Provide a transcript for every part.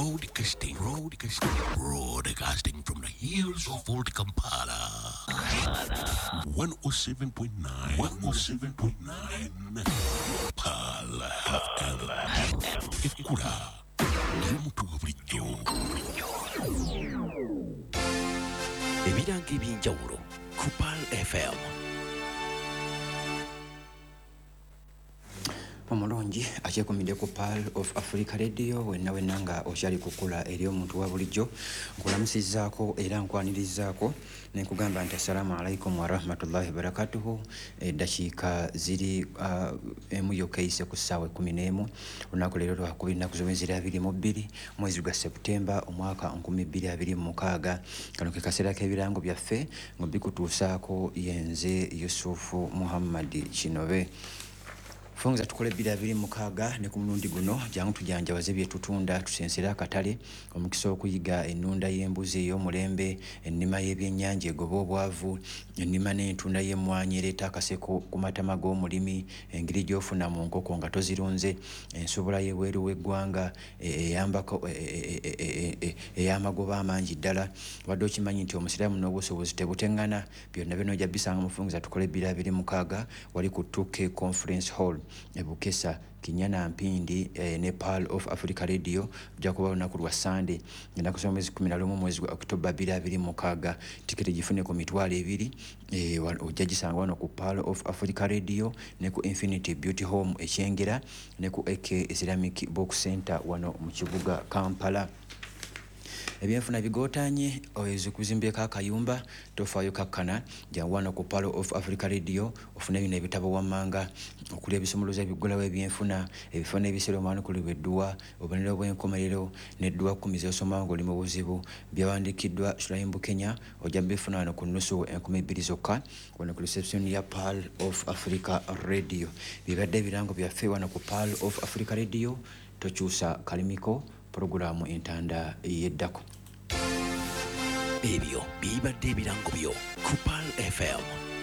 broadcasting from the hills of Old Kampala. 107.9, 107.9, Pala FM. Ekura, ndimutu bulijjo. Ebiranga eby'enjawulo ku Pal FM. Omulungi akyekumidde ku Pal of Africa Radio wenna nga okyali kukula eri omuntu wa bulijjo nkulamusizzaako era nkwanirizaako nenkugamba nti assalamu alaikum warahmatullahi wabarakatuhu. Eddakiika ziri emu yokka eyise ku ssaawa 11 olunaku leero lwakubiri nnaku z'omwezi 22 mwezi gwa Septemba omwaka 2026. Kano ke kaseera k'ebirango byaffe nga bikutuusaako yenze Yusufu Muhammad Kinobe. Fonza tukole 2026 ne ku mulundi guno jangu tujanjabaze bye tutunda tusensera akatale omukisa okuyiga ennunda y'embuzi ey'omulembe ennima y'ebyennyanja egoba obwavu ennima n'entunda y'emmwanyi ereeta akaseko ku matama g'omulimi engeri gy'ofuna mu nkoko nga tozirunze ensobola y'ebweru w'eggwanga eyambako ey'amagoba amangi ddala wadde okimanyi nti omusiraamu n'obusobozi tebuteŋŋana byonna bino ojja bisanga mu Fonza tukole 2026 wali ku Tuke Conference Hall Ebukesa Kinyana Mpindi ne Pal of Africa Radio bja kuba olunaku lwa Sunday ngenda kusoma mwezi 11 mwezi wa October 2026. Tiketi gifune ku mitwalo 2 ojja gisanga wano ku Pal of Africa Radio ne ku Infinity Beauty Home ekyengera ne ku AK Islamic Box Center wano mu kibuga Kampala. Ebyenfuna bigootanye oyezo kuzimbeka akayumba tofaayo kakkana jawano ku Pal of Africa Radio ofune bino ebitabo wammanga okuli ebisomoloza ebiggulawo ebyenfuna ebifana ebisero omwana kulibweddwa obubonero bw'enkomerero n'eddwa 10 z'osoma ng'oli mu buzibu byawandiikiddwa Shulayimbu Kenya ojja bifuna wano ku nnusu 2000 zokka wano ku reception ya Pal of Africa Radio. Bibadde ebirango byaffe wano ku Pal of Africa Radio tokyusa kalimiko programu entanda yeddako. Ebyo bibadde ebirango byo ku Pal FM.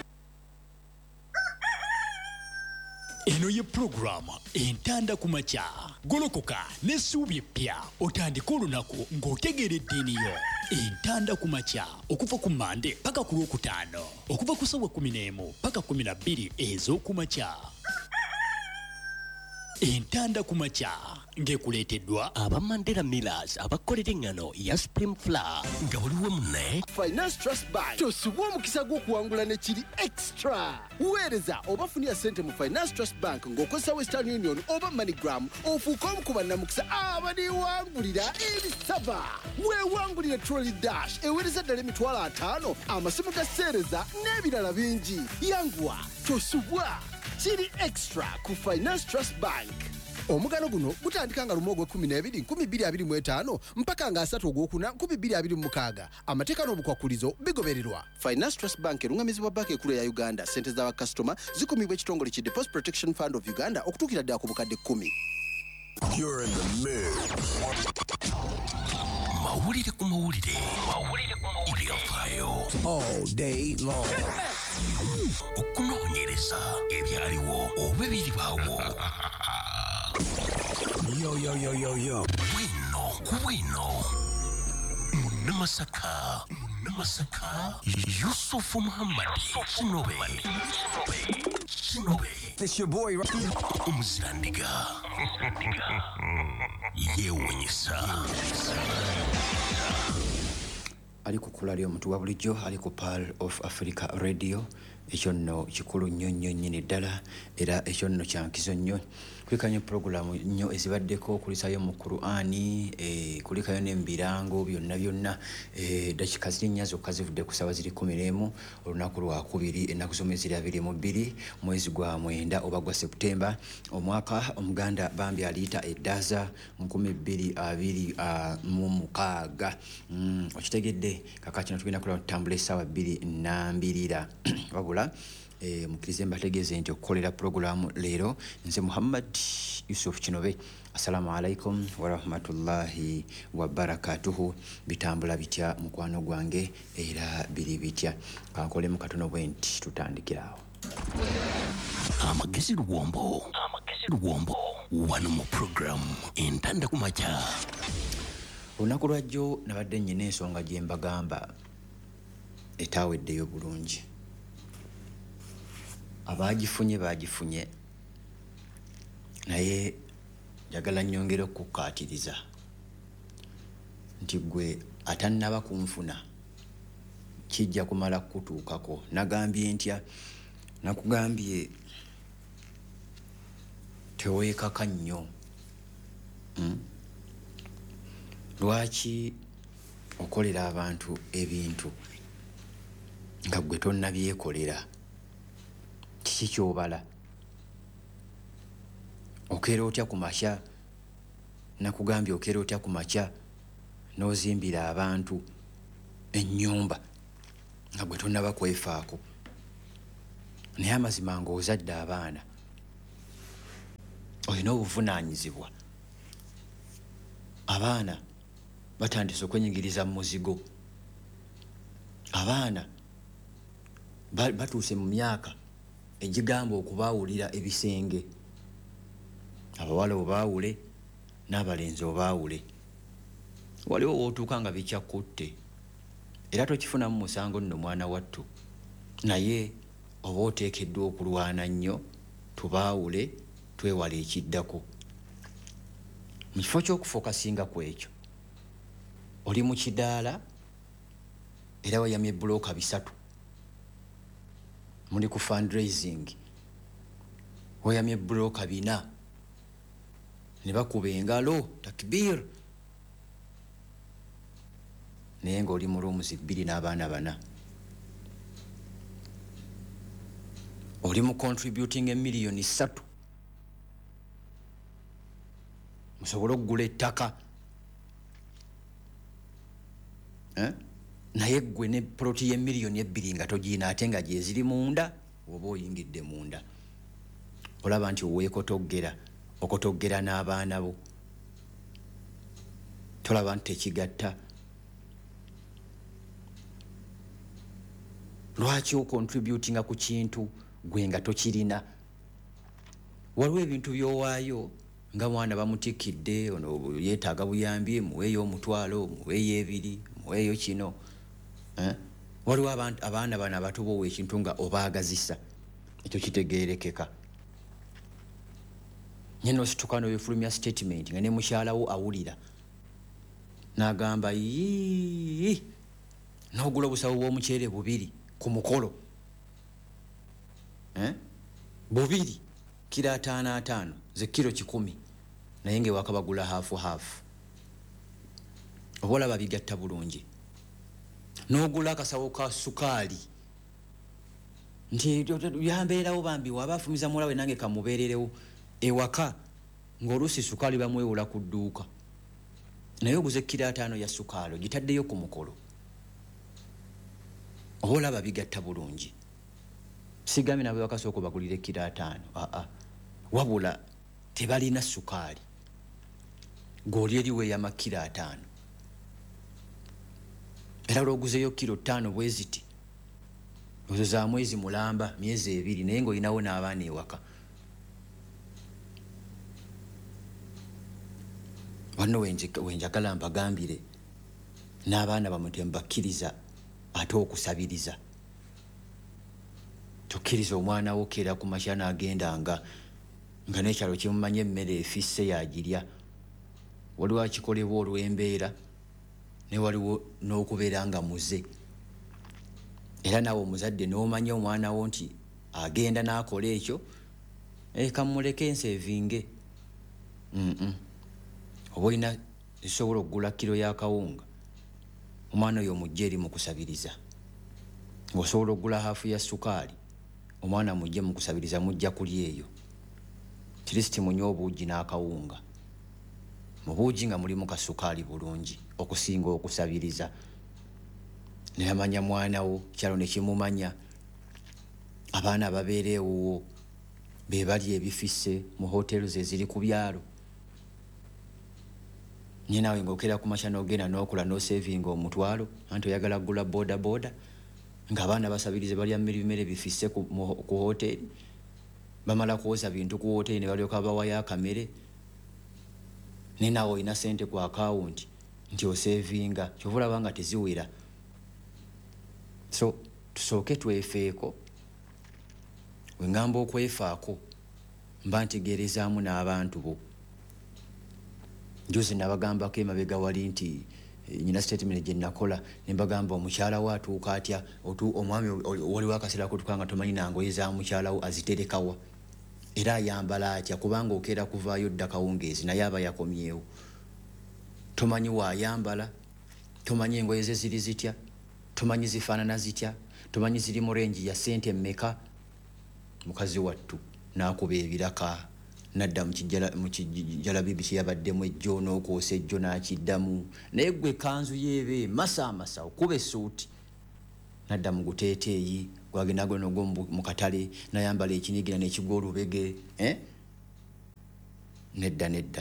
Eno ye programu entanda ku makya golokoka n'essuubi eppya otandika olunaku ng'otegeeredde eniyo. Entanda ku makya okuva ku Mande paka ku Lwokutaano okuva ku ssaawa 11 paka 12 ez'oku makya. Entanda ku makya ng'ekuleeteddwa aba Mandela Millers abakolera engano ya Supreme Flour nga waliwo munne Finance Trust Bank tosubwa omukisa gw'okuwangula ne kiri extra. Weereza oba funira ssente mu Finance Trust Bank ng'okozesa Western Union oba MoneyGram ofuuka omu ku bannamukisa abaliwangulira ebisaba. Weewangulire Trolley Dash eweereza ddala emitwalo 5 amasimu ga sseereza n'ebirala bingi. Yanguwa tosubwa kiri extra ku Finance Trust Bank. Omugano guno gutandika nga lumu ogw'e12 2025 mpaka nga 3 ogwokuna 2026. Amateeka n'obukwakulizo bigobererwa. Finance Trust Bank erungamizibwa banka ekulu ya Uganda. Ssente z'abakasitoma zikumibwa ekitongole ki Deposit Protection Fund of Uganda okutuukira ddala ku bukadde 10. You're in the mix. Mawulire ku mawulire ebyafaayo all day long. Okunoonyereza ebyaliwo oba ebiribaawo. Yo. Bwino Munamasaka Yusufu Muhammad Kinobe. This your boy, right? Umuzirandiga yewunyisa ali kukula lyo omuntu wa bulijjo ali ku Pal of Africa Radio. Ekyo nno kikulu nnyo nnyini ddala era ekyo nno kyankizo nnyo. Kulikayo programu nnyo ezibaddeko okulisayo mu Qur'ani kulikayo n'ebirango byonna dakika ziri nnya zokka zivudde ku ssaawa ziri 11 olunaku lwakubiri ennaku z'omwezi 22 mwezi gwa 9 oba gwa Septemba omwaka omuganda bambi aliita eddaza 2026. Okitegedde kakakino tugenda kulaba tutambula essaawa 2 nnambirira wabula mukirize mbategeeze nti okukolera programu leero nze Muhammad Yusuf Kinobe. Assalamu alaikum warahmatullahi wabarakatuhu. Bitambula bitya mukwano gwange era biri bitya kankolemu katono bwenti tutandikirawo. Amagezi luwombo wano mu programu entanda ku makya. Olunaku lwajjo nabadde nnyina ensonga gye mbagamba etaaweddeyo bulungi. Baagifunye naye njagala nnyongera okukkaatiriza nti gwe atannaba kunfuna kijja kumala kutuukako. Nagambye ntya? Nakugambye teweekaka nnyo. Lwaki okolera abantu ebintu nga gwe tonnabyekolera? Kiki ky'obala? Okeera otya ku makya? Nakugambye okeera otya ku makya n'ozimbira abantu ennyumba nga gwe tonnaba kwefaako, naye amazima ng'ozadde abaana. Olina obuvunaanyizibwa. Abaana batandise okwenyigiriza mu muzigo. Abaana batuuse mu myaka egigamba okubaawulira ebisenge. Abawala obaawule n'abalenzi obaawule. Waliwo wootuuka nga bikyakkutte era tokifunamu musango nno mwana wattu, naye oba oteekeddwa okulwana nnyo tubaawule twewala ekiddako. Mu kifo ky'okufokasinga ku ekyo oli mu kidaala era wayamye bbulooka 3 muli ku fundraising, wayamye bbulooka 4 ne bakuba engalo takbir, naye ng'oli mu rooms 2 n'abaana 4. Oli mu contributing $1,300,000 musobole okugula ettaka, naye gwe ne ploti $1,200,000 nga togiina ate nga gye ziri munda. Oba oyingidde munda olaba nti oweekotoggera, okotoggera n'abaana bo, tolaba nti tekigatta. Lwaki okontributinga ku kintu gwe nga tokirina? Waliwo ebintu by'owaayo nga mwana bamutikidde, ono yeetaaga buyambi, muweeyo $1,000, muweeyo 2, muweeyo kino. Waliwo abaana bano abato boowa ekintu nga obaagazisa, ekyo kitegeerekeka. Nyina osituka n'oyefulumya statement nga ne mukyalawo awulira n'agamba yii n'ogula obusawo bw'omuceere 2 ku mukolo, 2 kilo 5 ze kilo 100, naye ng'ewaka bagula haafu. Oba olaba bigatta bulungi. N'ogula akasawo ka sukaali nti yambeerawo bambi waba afumiza muwala we nange kamubeererewo ewaka, ng'oluusi sukaali bamwewola ku dduuka, naye oguze kilo 5 ya sukaali ogitaddeyo ku mukolo. Oba olaba bigatta bulungi. Sigambye nabo bakasooka bagulire kilo 5, wabula tebalina sukaali, ng'oli eri weeyama kilo 5. Era lw'oguzeyo kilo 5 bwe ziti ozo za mwezi mulamba, myezi 2, naye ng'olinawo n'abaana ewaka. Wano wenjagala mbagambire n'abaana bamwe tembakkiriza ate okusabiriza. Tokkiriza omwana wo keera ku makya n'agendanga nga n'ekyalo kimumanye emmere efisse yagirya. Waliwo akikolebwa olw'embeera, ne waliwo n'okubeera nga muze. Era naawe omuzadde n'omanya omwana wo nti agenda n'akola ekyo, kamuleke ensevinge. Oba olina esobola okugula kilo ya kawunga, omwana oyo mujje eri mu kusabiriza. Ng'osobola okugula haafu ya sukaali, omwana mujje mu kusabiriza, mujja kulya eyo. Kirisiti munywe obuugi n'akawunga. Mu buugi nga mulimu kasukaali bulungi okusinga okusabiriza. Ne yamanya mwana wo, kyalo ne kimumanya. Abaana ababeera ewuwo be bali ebifisse mu hotelu ze ziri ku byalo. Nye naawe ng'okeera ku makya n'ogenda n'okola n'osevinga $1,000, anti oyagala kugula boda ng'abaana basabirize balya mmere bifisse ku hoteri. Bamala kuwoza bintu ku hoteri ne balyoka bawayo akamere. Ne naawe olina ssente ku akawunti nti osevinga kyova olaba nga teziwera. So tusooke twefeeko. Bwe ngamba okwefaako mba ntegeerezaamu n'abantu bo. Njuzi nabagambako emabega wali nti nyina statement gye nakola ne mbagamba omukyala wo atuuka atya, omwami waliwo akaseera kutukanga tomanyi nangoye za mukyala wo aziterekawa era ayambala atya kubanga okeera kuvaayo dda kawungeezi naye aba yakomyewo. Tomanyi waayambala, tomanyi engoye ze ziri zitya, tomanyi zifaanana zitya, tomanyi ziri mu rengi ya ssente mmeka. Mukazi wattu n'akuba ebiraka nadda mu kijjalabibi kye yabaddemu ejjo n'okwosa ejjo n'akiddamu. Naye gwe kanzu yeebe masaamasa okuba essuuti nadda mu guteeteeyi gwagenda gwe nogwo mu katale n'ayambala ekinigira n'ekigwa olubege. Nedda.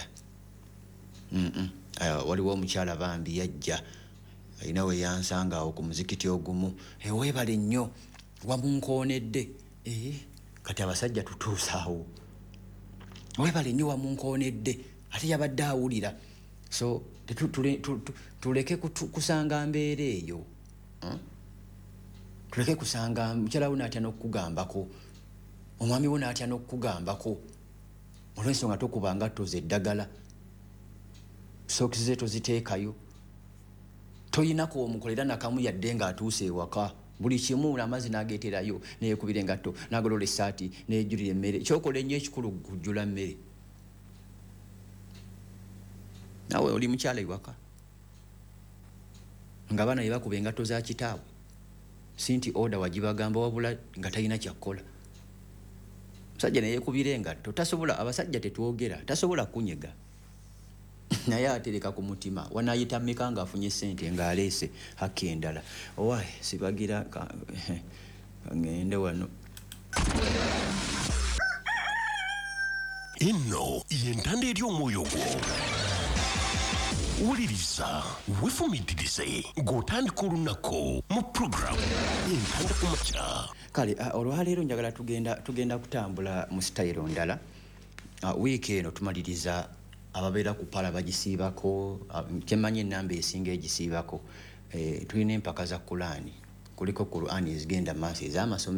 Waliwo omukyala bambi yajja alina we yansanga awo ku muzikiti ogumu. Weebale nnyo wamunkoonedde. Kati abasajja tutuusaawo. Weebale nnyo wamunkoonedde ate yabadde awulira. So tuleke kusanga mbeera eyo. Tuleke kusanga mukyala wo n'atya n'okukugambako, omwami wo n'atya n'okukugambako olw'ensonga tokuba ngatto z'eddagala, sookisi ze toziteekayo, toyinako omukolera nakamu yadde ng'atuuse ewaka. Buli kimu amazzi n'ageeterayo neekubira engatto n'agolola essaati neejjulira emmere. Kyokola ennyo ekikulu kujjula mmere. Nawe oli mukyala ewaka ng'abaana bye bakuba engatto za kitaabwe, si nti oda wagibagamba wabula nga talina kyakkola. Musajja ne yeekubira engatto tasobola, abasajja tetwogera, tasobola kunyega naye atereka ku mutima. Wanaayita mmeka ng'afunye ssente ng'aleese hakki endala. Owaaye sibagira ngende wano. Eno y'entanda eri omwoyo gwo. Wuliriza wefumiitirize ng'otandika olunaku mu puroguramu y'entanda ku makya. Kale olwaleero njagala tugenda kutambula mu sitayiro ndala. Wiiki eno tumaliriza ababeera ku pala bagisiibako. Kyemanyi ennamba esinga egisiibako tulina empaka za Kulaani. Kuliko Kulaani ezigenda maaso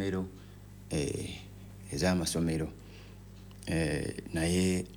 ez'amasomero. Naye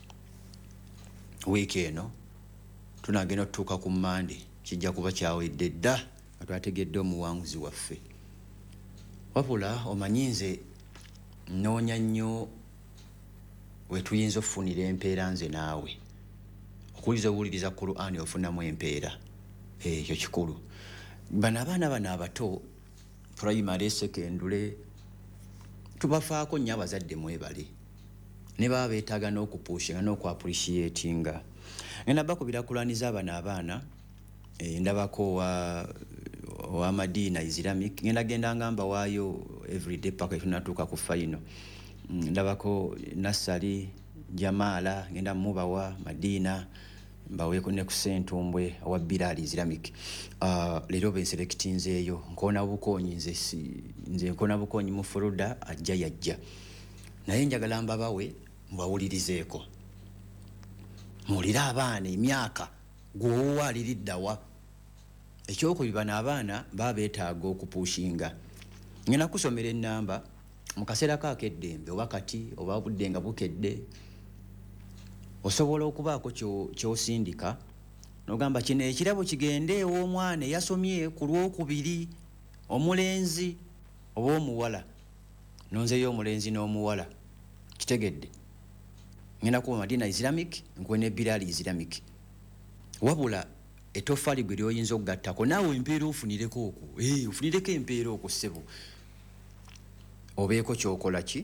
wiiki eno tunagenda okutuuka ku Mmande, kijja kuba kyawedde dda nga twategedde omuwanguzi waffe. Wabula omanyi nze nnoonya nnyo we tuyinza okufunira empeera nze naawe. Okuwuliza owuliriza Kulaani ofunamu empeera. Ekyo kikulu. Bano abaana bano abato primary, secondary tubafaako nnyo abazadde mwebale. Ne baba beetaaga n'okupushinga n'okwapreciatinga. Ngenda bakubira Kulaani z'abano abaana. Ndabako wa Madina Islamic. Ngenda ngamba waayo everyday paka tunatuuka ku final. Ndabako Nassali Jamala ngenda mubawa Madina mbaweeko ne ku Ssentumbwe wa Bilal Islamic. Leero benselectinzeeyo nkona bukonyi nze nkona bukonyi mu Florida ajja yajja. Naye njagala mbabawe mubawulirizeeko. Muwulire abaana emyaka gw'owaliriddawa. Ekyokubiri bano abaana baba beetaaga okupushinga. Ngenda kusomera ennamba mu kaseera k'akeddembe oba kati oba obudde nga bukedde. Osobola okubaako ky'osindika n'ogamba kino ekirabo kigende ew'omwana eyasomye ku Lwokubiri, omulenzi oba omuwala. Nonzeeyo omulenzi n'omuwala. Kitegedde. Ngenda kuba Madina Islamic nkuwe ne Bilal Islamic. Wabula etofali gwe lyoyinza okugattako naawe empeera ofunireko okwo. Ofunireko empeera okwo ssebo. Obeeko kyokola ki?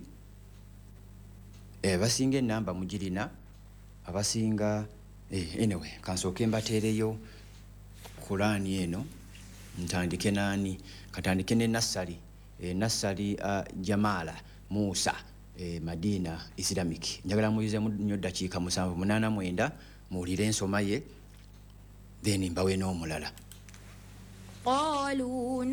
Basinga ennamba mugirina. Abasinga anyway kansooke mbateereyo Kulaani eno. Ntandike naani? Katandike ne Nassali. Nassali Jamala Musa Madina Islamic. Njagala muyizemu nnyo ddakiika 7-8 muwulire ensoma ye then mbawe n'omulala. قالوا